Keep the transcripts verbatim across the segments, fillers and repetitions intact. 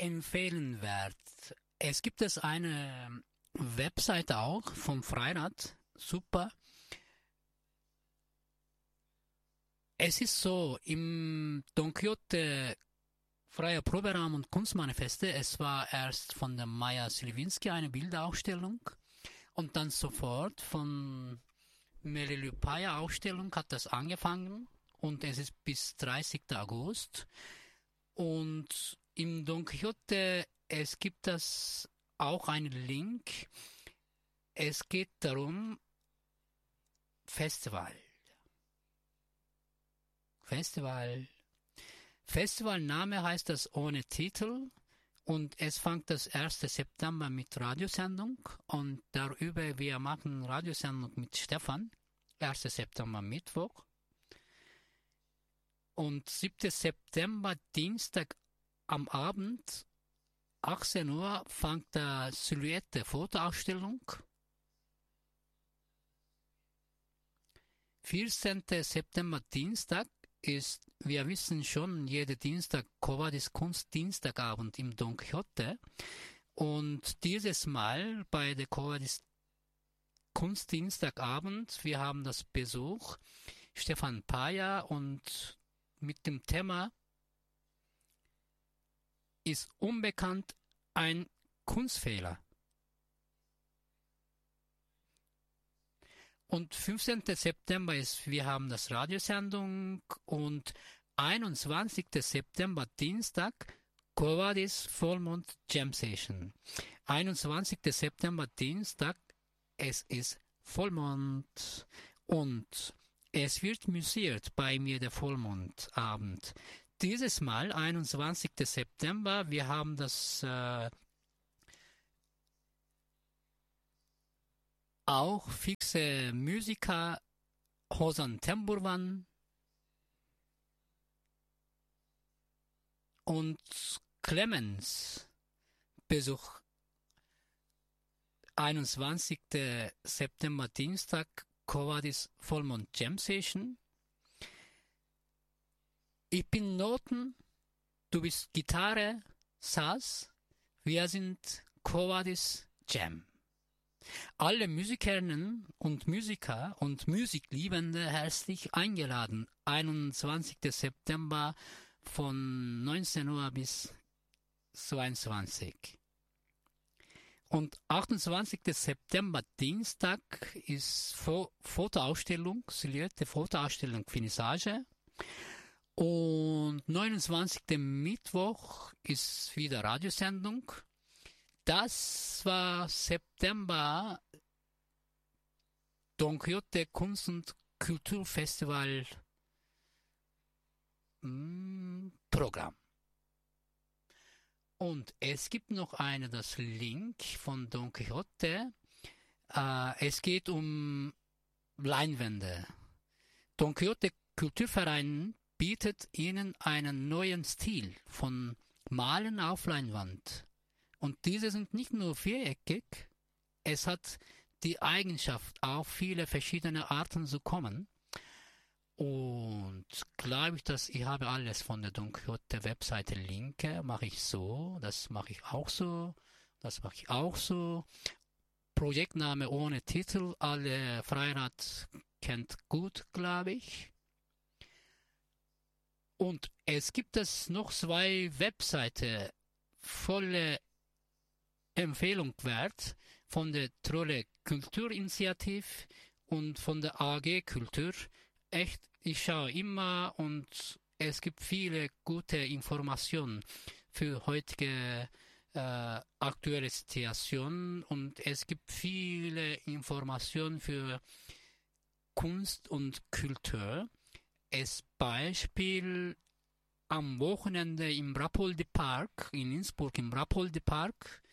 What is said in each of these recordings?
empfehlenwert. Es gibt es eine Webseite auch vom Freirad, super. Es ist so, im Don Quixote Freier Proberaum und Kunstmanifeste, es war erst von der Maja Sliwinski eine Bilderausstellung und dann sofort von Mary Lupaya Ausstellung hat das angefangen und es ist bis dreißigsten August. Und im Don Quixote, es gibt das auch einen Link. Es geht darum, Festival. Festival. Festivalname heißt das ohne Titel und es fängt das ersten September mit Radiosendung und darüber, wir machen Radiosendung mit Stefan, ersten September Mittwoch und siebten September Dienstag am Abend, achtzehn Uhr, fängt der Silhouette Fotoausstellung. vierzehnten September Dienstag ist, wir wissen schon, jeden Dienstag Quo Vadis Kunstdienstagabend im Don Quixote. Und dieses Mal bei der Quo Vadis Kunstdienstagabend, wir haben das Besuch Stefan Paya und mit dem Thema ist unbekannt ein Kunstfehler. Und fünfzehnten September ist, wir haben das Radiosendung und einundzwanzigsten September Dienstag Quo Vadis Vollmond Jam Session. einundzwanzigsten September Dienstag, es ist Vollmond und es wird musiert bei mir der Vollmondabend. Dieses Mal, einundzwanzigsten September, wir haben das äh, auch fixe Musiker Hosan Temburvan und Clemens Besuch einundzwanzigsten September Dienstag Quo Vadis Vollmond Jam Session. Ich bin Noten, du bist Gitarre, Sass, wir sind Quo Vadis Jam. Alle Musikerinnen und Musiker und Musikliebende herzlich eingeladen. einundzwanzigsten September von neunzehn Uhr bis zweiundzwanzig. Und achtundzwanzigsten September Dienstag ist Fo- Fotoausstellung, Silhouette Fotoausstellung Finissage. Und neunundzwanzigsten Mittwoch ist wieder Radiosendung. Das war September Don Quixote Kunst- und Kulturfestival mh, Programm. Und es gibt noch eine, das Link von Don Quixote. Äh, es geht um Leinwände. Don Quixote Kulturverein bietet Ihnen einen neuen Stil von Malen auf Leinwand. Und diese sind nicht nur viereckig, es hat die Eigenschaft, auf viele verschiedene Arten zu kommen. Und glaube ich, dass ich habe alles von der Don Quixote Webseite linke, mache ich so, das mache ich auch so, das mache ich auch so. Projektname ohne Titel, alle Freirad kennt gut, glaube ich. Und es gibt es noch zwei Webseiten, volle Empfehlung wert, von der Trolle Kulturinitiative und von der A G Kultur. Echt, ich schaue immer und es gibt viele gute Informationen für heutige äh, aktuelle Situation und es gibt viele Informationen für Kunst und Kultur. Als Beispiel am Wochenende im Rapoldi Park, in Innsbruck im Rapoldi Park,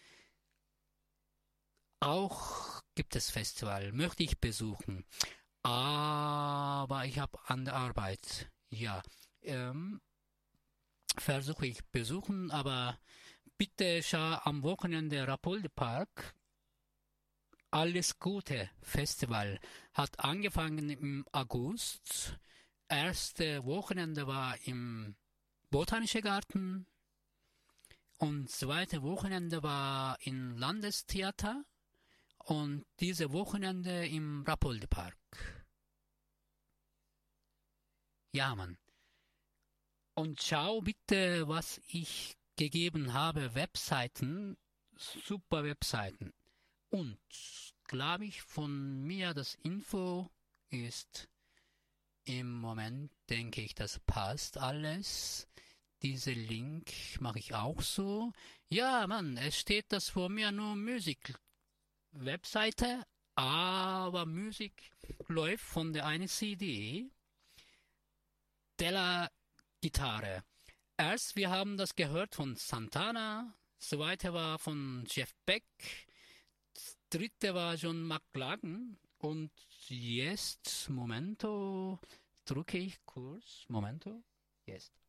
auch gibt es Festival, möchte ich besuchen. Aber ich habe an der Arbeit, ja, ähm, versuche ich besuchen, aber bitte schau am Wochenende Rapoldi Park. Alles Gute Festival hat angefangen im August. Erste Wochenende war im Botanischen Garten Und zweite Wochenende war im Landestheater und diese Wochenende im Rapoldi-Park. Ja, Mann. Und schau bitte, was ich gegeben habe. Webseiten, super Webseiten. Und, glaube ich, von mir das Info ist im Moment, denke ich, das passt alles. Diese Link mache ich auch so. Ja, Mann, es steht das vor mir nur Musik-Webseite, aber Musik läuft von der einen C D della Gitarre. Erst, wir haben das gehört von Santana, zweite war von Jeff Beck, dritte war John McLaughlin und jetzt, Momento, drücke ich kurz, Momento, jetzt.